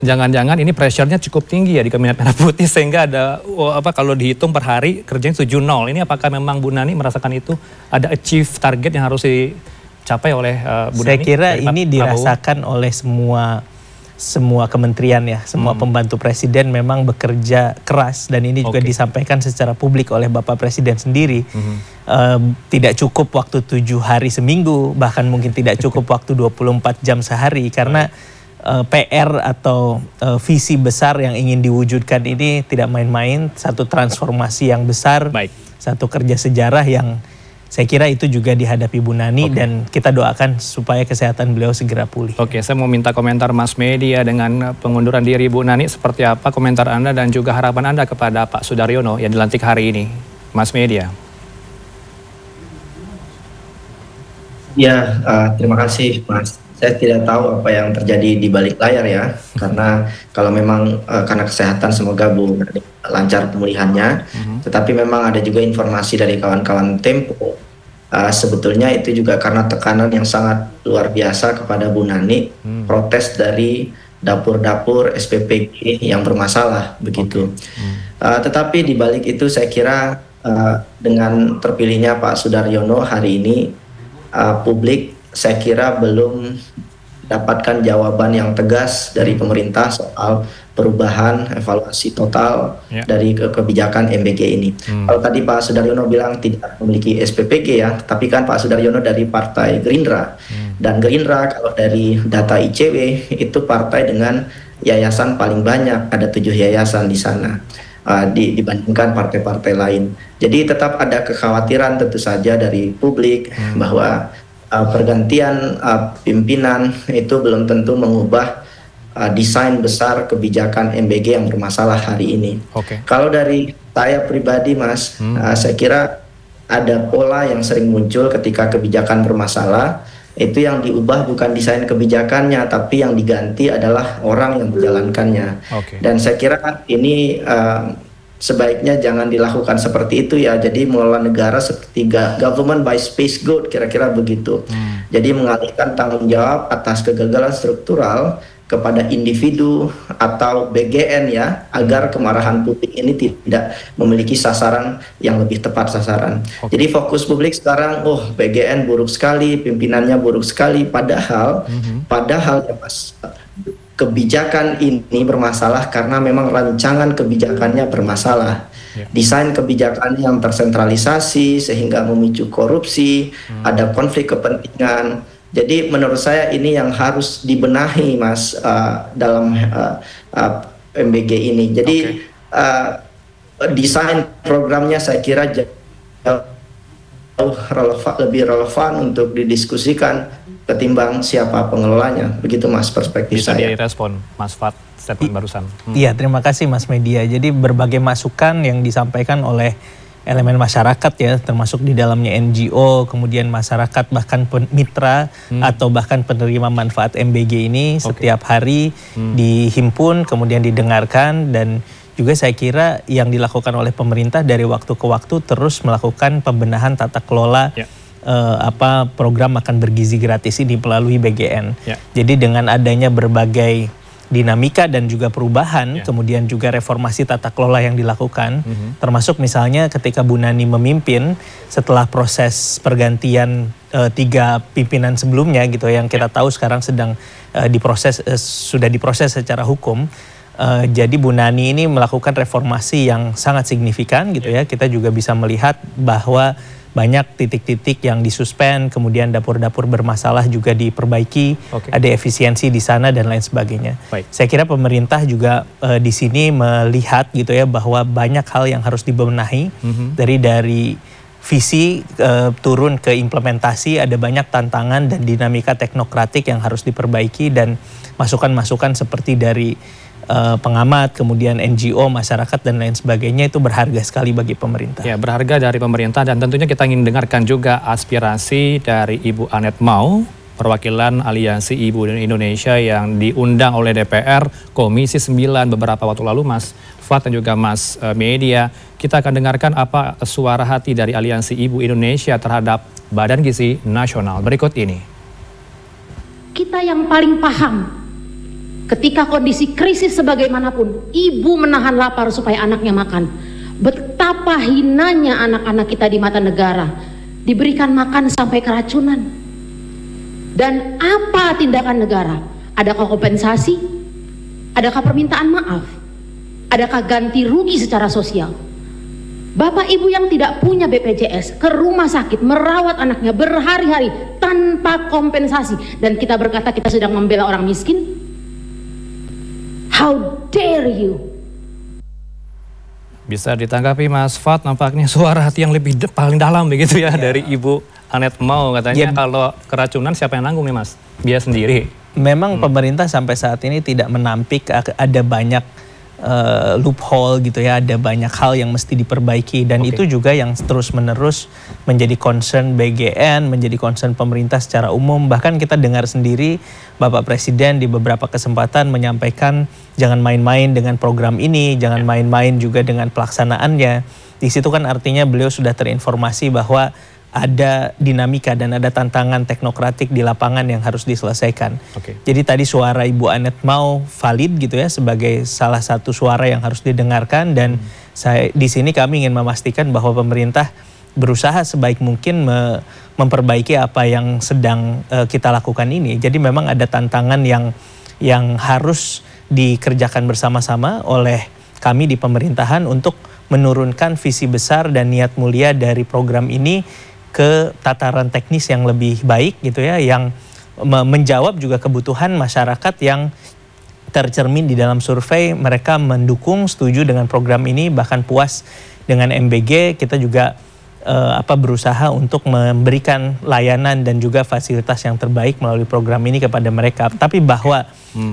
Jangan-jangan ini pressure-nya cukup tinggi ya di Kabinet Merah Putih sehingga ada kalau dihitung per hari kerjanya 7-0. Ini apakah memang Bu Nani merasakan itu ada achieve target yang harus dicapai oleh Bu Nani? Saya kira ini dirasakan oleh semua kementerian ya, semua pembantu presiden memang bekerja keras dan ini juga disampaikan secara publik oleh Bapak Presiden sendiri. Tidak cukup waktu 7 hari seminggu, bahkan mungkin tidak cukup waktu 24 jam sehari karena PR atau visi besar yang ingin diwujudkan ini tidak main-main, satu transformasi yang besar, satu kerja sejarah yang saya kira itu juga dihadapi Bu Nani dan kita doakan supaya kesehatan beliau segera pulih. Oke, saya mau minta komentar Mas Media dengan pengunduran diri Bu Nani, seperti apa komentar Anda dan juga harapan Anda kepada Pak Sudaryono yang dilantik hari ini, Mas Media. Ya, terima kasih Mas. Saya tidak tahu apa yang terjadi di balik layar ya, karena kalau memang karena kesehatan semoga Bu lancar pemulihannya, tetapi memang ada juga informasi dari kawan-kawan Tempo, sebetulnya itu juga karena tekanan yang sangat luar biasa kepada Bu Nani, protes dari dapur-dapur SPPG yang bermasalah begitu. Tetapi di balik itu saya kira dengan terpilihnya Pak Sudaryono hari ini, publik saya kira belum dapatkan jawaban yang tegas dari pemerintah soal perubahan evaluasi total dari kebijakan MBG ini. Kalau tadi Pak Sudaryono bilang tidak memiliki SPPG ya, tapi kan Pak Sudaryono dari Partai Gerindra. Dan Gerindra kalau dari data ICW itu partai dengan yayasan paling banyak, ada 7 yayasan di sana. Dibandingkan partai-partai lain. Jadi tetap ada kekhawatiran tentu saja dari publik bahwa pergantian pimpinan itu belum tentu mengubah desain besar kebijakan MBG yang bermasalah hari ini. Kalau dari saya pribadi Mas, saya kira ada pola yang sering muncul ketika kebijakan bermasalah, itu yang diubah bukan desain kebijakannya, tapi yang diganti adalah orang yang menjalankannya. Dan saya kira ini sebaiknya jangan dilakukan seperti itu ya. Jadi mengelola negara seperti government by scapegoat, kira-kira begitu. Jadi mengalihkan tanggung jawab atas kegagalan struktural kepada individu atau BGN ya, agar kemarahan publik ini tidak memiliki sasaran yang lebih tepat sasaran. Jadi fokus publik sekarang, BGN buruk sekali, pimpinannya buruk sekali, padahal ya Mas, kebijakan ini bermasalah karena memang rancangan kebijakannya bermasalah. Desain kebijakan yang tersentralisasi sehingga memicu korupsi, ada konflik kepentingan. Jadi menurut saya ini yang harus dibenahi Mas dalam MBG ini. Jadi desain programnya saya kira jauh lebih relevan untuk didiskusikan ketimbang siapa pengelolanya. Begitu Mas perspektif saya. Bisa direspon Mas Fat statement barusan. Iya, terima kasih Mas Media. Jadi berbagai masukan yang disampaikan oleh elemen masyarakat ya, termasuk di dalamnya NGO, kemudian masyarakat bahkan mitra atau bahkan penerima manfaat MBG ini setiap hari dihimpun, kemudian didengarkan, dan juga saya kira yang dilakukan oleh pemerintah dari waktu ke waktu terus melakukan pembenahan tata kelola program makan bergizi gratis ini melalui BGN. Jadi dengan adanya berbagai dinamika dan juga perubahan, kemudian juga reformasi tata kelola yang dilakukan, termasuk misalnya ketika Bu Nani memimpin setelah proses pergantian 3 pimpinan sebelumnya gitu, yang kita tahu sekarang sedang sudah diproses secara hukum. Jadi Bu Nani ini melakukan reformasi yang sangat signifikan gitu ya. Kita juga bisa melihat bahwa banyak titik-titik yang disuspend, kemudian dapur-dapur bermasalah juga diperbaiki, ada efisiensi di sana dan lain sebagainya. Saya kira pemerintah juga di sini melihat gitu ya bahwa banyak hal yang harus dibenahi dari visi turun ke implementasi, ada banyak tantangan dan dinamika teknokratik yang harus diperbaiki, dan masukan-masukan seperti dari pengamat, kemudian NGO, masyarakat dan lain sebagainya itu berharga sekali bagi pemerintah. Ya, berharga dari pemerintah, dan tentunya kita ingin dengarkan juga aspirasi dari Ibu Anet Mau, perwakilan Aliansi Ibu Indonesia yang diundang oleh DPR Komisi 9 beberapa waktu lalu, Mas Fat dan juga Mas Media. Kita akan dengarkan apa suara hati dari Aliansi Ibu Indonesia terhadap Badan Gizi Nasional berikut ini. Kita yang paling paham Ketika kondisi krisis sebagaimanapun, ibu menahan lapar supaya anaknya makan. Betapa hinanya anak-anak kita di mata negara, diberikan makan sampai keracunan. Dan apa tindakan negara? Adakah kompensasi? Adakah permintaan maaf? Adakah ganti rugi secara sosial? Bapak ibu yang tidak punya BPJS ke rumah sakit merawat anaknya berhari-hari tanpa kompensasi, dan kita berkata kita sedang membela orang miskin? How dare you? Bisa ditanggapi Mas Fad, nampaknya suara hati yang paling dalam begitu ya dari Ibu Annette Mau, katanya kalau keracunan siapa yang nanggung nih Mas? Dia sendiri. Memang pemerintah sampai saat ini tidak menampik, ada banyak loophole gitu ya, ada banyak hal yang mesti diperbaiki, dan itu juga yang terus-menerus menjadi concern BGN, menjadi concern pemerintah secara umum. Bahkan kita dengar sendiri Bapak Presiden di beberapa kesempatan menyampaikan jangan main-main dengan program ini, jangan main-main juga dengan pelaksanaannya. Di situ kan artinya beliau sudah terinformasi bahwa ada dinamika dan ada tantangan teknokratik di lapangan yang harus diselesaikan. Jadi tadi suara Ibu Annette Mau valid gitu ya, sebagai salah satu suara yang harus didengarkan, dan di sini kami ingin memastikan bahwa pemerintah berusaha sebaik mungkin memperbaiki apa yang sedang kita lakukan ini. Jadi memang ada tantangan yang harus dikerjakan bersama-sama oleh kami di pemerintahan untuk menurunkan visi besar dan niat mulia dari program ini ke tataran teknis yang lebih baik gitu ya, yang menjawab juga kebutuhan masyarakat yang tercermin di dalam survei. Mereka mendukung, setuju dengan program ini, bahkan puas dengan MBG. Kita juga berusaha untuk memberikan layanan dan juga fasilitas yang terbaik melalui program ini kepada mereka. Tapi bahwa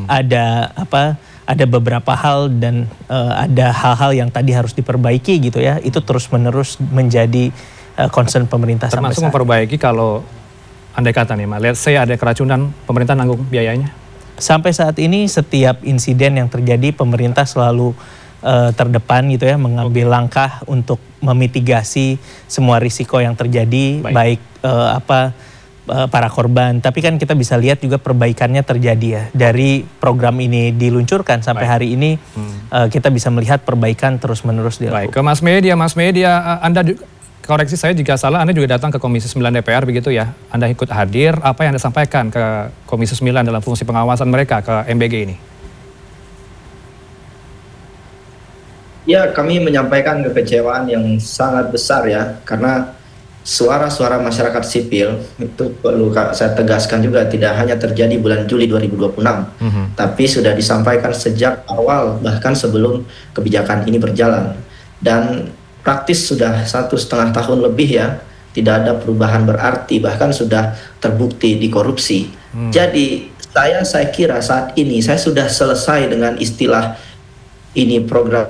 ada beberapa hal dan ada hal-hal yang tadi harus diperbaiki gitu ya, itu terus-menerus menjadi concern pemerintah. Termasuk memperbaiki kalau andai kata nih, let's say ada keracunan, pemerintah nanggung biayanya? Sampai saat ini setiap insiden yang terjadi pemerintah selalu terdepan gitu ya, mengambil langkah untuk memitigasi semua risiko yang terjadi, baik para korban. Tapi kan kita bisa lihat juga perbaikannya terjadi ya. Dari program ini diluncurkan sampai hari ini kita bisa melihat perbaikan terus-menerus dilakukan. Baik, ke Mas Media, Anda koreksi saya jika salah, Anda juga datang ke Komisi 9 DPR begitu ya? Anda ikut hadir, apa yang Anda sampaikan ke Komisi 9 dalam fungsi pengawasan mereka ke MBG ini? Ya, kami menyampaikan kekecewaan yang sangat besar ya, karena suara-suara masyarakat sipil itu perlu saya tegaskan juga tidak hanya terjadi bulan Juli 2026, tapi sudah disampaikan sejak awal, bahkan sebelum kebijakan ini berjalan. Dan praktis sudah 1,5 tahun lebih ya, tidak ada perubahan berarti, bahkan sudah terbukti dikorupsi. Jadi saya kira saat ini saya sudah selesai dengan istilah ini program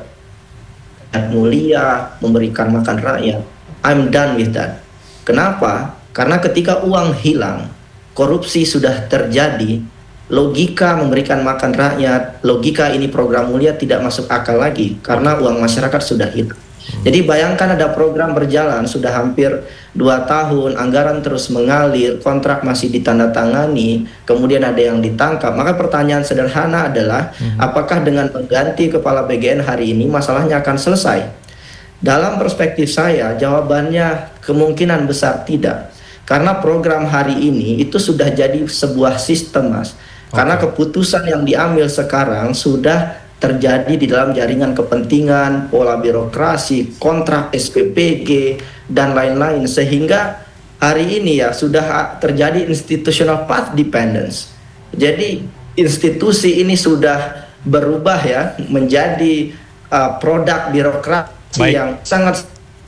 mulia memberikan makan rakyat. I'm done with that. Kenapa? Karena ketika uang hilang, korupsi sudah terjadi, logika memberikan makan rakyat, logika ini program mulia tidak masuk akal lagi karena uang masyarakat sudah hilang. Jadi bayangkan ada program berjalan sudah hampir 2 tahun, anggaran terus mengalir, kontrak masih ditandatangani, kemudian ada yang ditangkap. Maka pertanyaan sederhana adalah apakah dengan mengganti kepala BGN hari ini masalahnya akan selesai? Dalam perspektif saya jawabannya kemungkinan besar tidak. Karena program hari ini itu sudah jadi sebuah sistem, Mas. Karena keputusan yang diambil sekarang sudah terjadi di dalam jaringan kepentingan, pola birokrasi, kontrak SPPG, dan lain-lain. Sehingga hari ini ya sudah terjadi institutional path dependence. Jadi institusi ini sudah berubah ya menjadi produk birokrasi yang sangat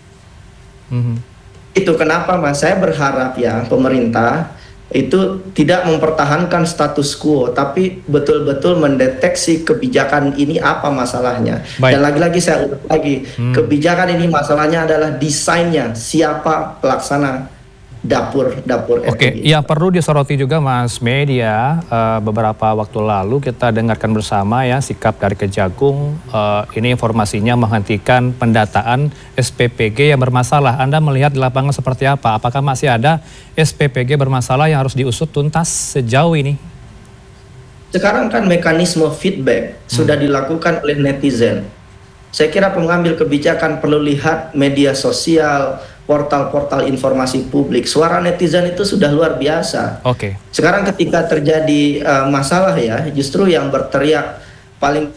itu kenapa Mas saya berharap ya pemerintah itu tidak mempertahankan status quo, tapi betul-betul mendeteksi kebijakan ini apa masalahnya. Dan lagi-lagi saya ulang lagi, kebijakan ini masalahnya adalah desainnya, siapa pelaksana dapur yang perlu disoroti juga Mas Media, beberapa waktu lalu kita dengarkan bersama ya sikap dari Kejagung, ini informasinya menghentikan pendataan SPPG yang bermasalah. Anda melihat di lapangan seperti apa? Apakah masih ada SPPG bermasalah yang harus diusut tuntas sejauh ini? sekarang kan mekanisme feedback sudah dilakukan oleh netizen. Saya kira pengambil kebijakan perlu lihat media sosial, portal-portal informasi publik. Suara netizen itu sudah luar biasa. Oke. Sekarang ketika terjadi masalah ya, justru yang berteriak paling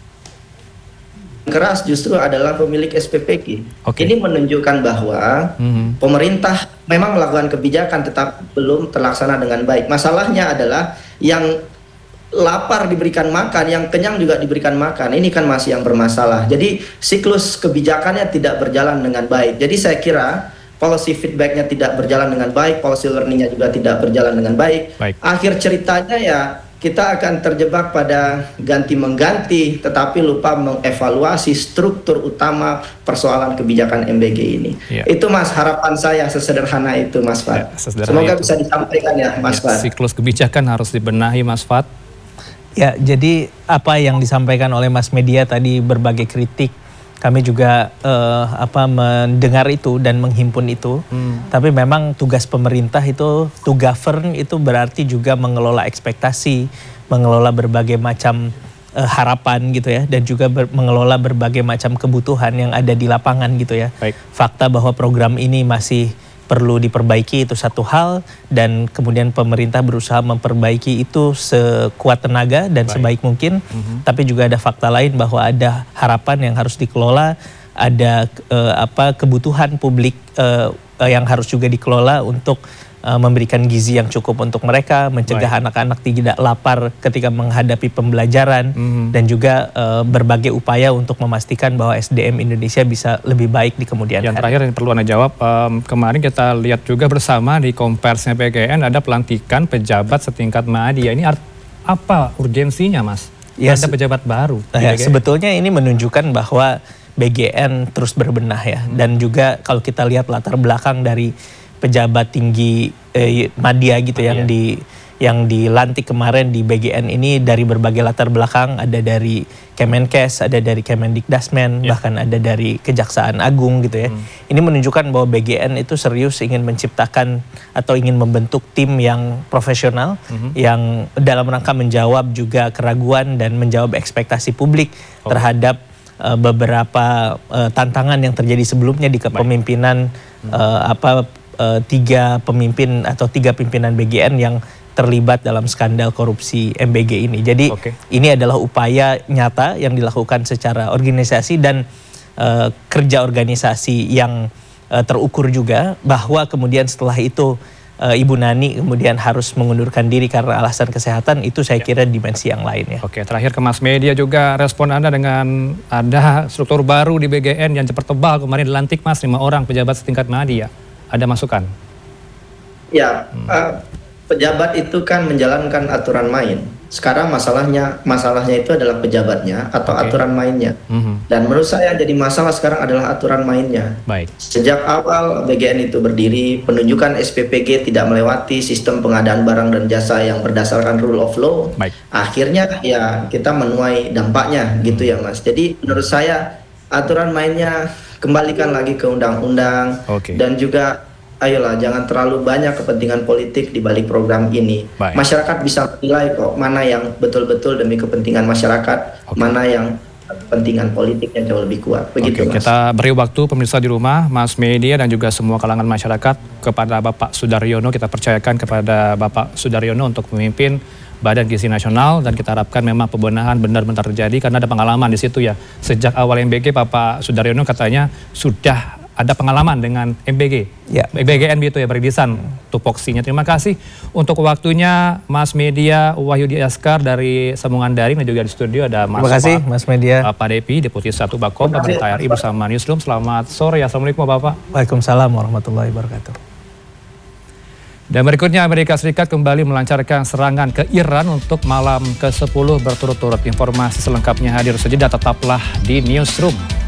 keras justru adalah pemilik SPPK. Ini menunjukkan bahwa pemerintah memang melakukan kebijakan tetapi belum terlaksana dengan baik. Masalahnya adalah yang lapar diberikan makan, yang kenyang juga diberikan makan. Ini kan masih yang bermasalah. Jadi siklus kebijakannya tidak berjalan dengan baik. Jadi saya kira policy feedbacknya tidak berjalan dengan baik, policy learningnya juga tidak berjalan dengan baik. Akhir ceritanya ya kita akan terjebak pada ganti-mengganti, tetapi lupa mengevaluasi struktur utama persoalan kebijakan MBG ini. Itu Mas, harapan saya sesederhana itu Mas Fad. Semoga bisa disampaikan ya Mas Fad. Siklus kebijakan harus dibenahi Mas Fad. Ya, jadi apa yang disampaikan oleh Mas Media tadi berbagai kritik, kami juga mendengar itu dan menghimpun itu. Tapi memang tugas pemerintah itu, to govern itu berarti juga mengelola ekspektasi, mengelola berbagai macam harapan gitu ya, dan juga mengelola berbagai macam kebutuhan yang ada di lapangan gitu ya. Fakta bahwa program ini masih perlu diperbaiki itu satu hal, dan kemudian pemerintah berusaha memperbaiki itu sekuat tenaga dan sebaik mungkin. Tapi juga ada fakta lain bahwa ada harapan yang harus dikelola, ada kebutuhan publik yang harus juga dikelola untuk memberikan gizi yang cukup untuk mereka, mencegah anak-anak tidak lapar ketika menghadapi pembelajaran, dan juga berbagai upaya untuk memastikan bahwa SDM Indonesia bisa lebih baik di kemudian hari. Yang terakhir yang perlu Anda jawab, kemarin kita lihat juga bersama di Kompersnya PGN ada pelantikan pejabat setingkat Madya. Ini apa urgensinya Mas? Ya, ada pejabat baru. Ya, sebetulnya ini menunjukkan bahwa BGN terus berbenah ya, dan juga kalau kita lihat latar belakang dari pejabat tinggi Madya gitu yang dilantik kemarin di BGN ini dari berbagai latar belakang, ada dari Kemenkes, ada dari Kemendikdasmen, bahkan ada dari Kejaksaan Agung gitu ya. Ini menunjukkan bahwa BGN itu serius ingin menciptakan atau ingin membentuk tim yang profesional, yang dalam rangka menjawab juga keraguan dan menjawab ekspektasi publik terhadap beberapa tantangan yang terjadi sebelumnya di kepemimpinan tiga pimpinan BGN yang terlibat dalam skandal korupsi MBG ini. Jadi ini adalah upaya nyata yang dilakukan secara organisasi dan kerja organisasi yang terukur juga, bahwa kemudian setelah itu Ibu Nani kemudian harus mengundurkan diri karena alasan kesehatan, itu saya kira dimensi yang lain ya. Oke, terakhir ke Mas Media juga, respon Anda dengan ada struktur baru di BGN yang cepat tebal kemarin dilantik Mas 5 orang pejabat setingkat Madya. Ada masukan? Ya, pejabat itu kan menjalankan aturan main. Sekarang masalahnya itu adalah pejabatnya atau aturan mainnya. Dan menurut saya jadi masalah sekarang adalah aturan mainnya. Sejak awal BGN itu berdiri, penunjukan SPPG tidak melewati sistem pengadaan barang dan jasa yang berdasarkan rule of law. Akhirnya ya kita menuai dampaknya gitu ya Mas. Jadi menurut saya aturan mainnya kembalikan lagi ke undang-undang, dan juga ayolah jangan terlalu banyak kepentingan politik di balik program ini. Masyarakat bisa menilai kok mana yang betul-betul demi kepentingan masyarakat, mana yang kepentingan politik yang jauh lebih kuat. Begitu Mas. Kita beri waktu pemirsa di rumah, Mas Media dan juga semua kalangan masyarakat kepada Bapak Sudaryono. Kita percayakan kepada Bapak Sudaryono untuk memimpin Badan Gizi Nasional, dan kita harapkan memang pembenahan benar-benar terjadi karena ada pengalaman di situ ya. Sejak awal MBG Bapak Sudaryono katanya sudah ada pengalaman dengan MBG, BGN gitu ya, beridisan tupoksinya. Terima kasih untuk waktunya Mas Media Wahyudi Askar dari sambungan daring, dan juga di studio ada Mas. Terima kasih Mas Media. Pak Depi, Deputi 1 Bakom Pemerintah RI bersama Newsroom. Selamat sore, Assalamualaikum Bapak. Waalaikumsalam warahmatullahi wabarakatuh. Dan berikutnya Amerika Serikat kembali melancarkan serangan ke Iran untuk malam ke-10 berturut-turut. Informasi selengkapnya hadir saja, tetaplah di Newsroom.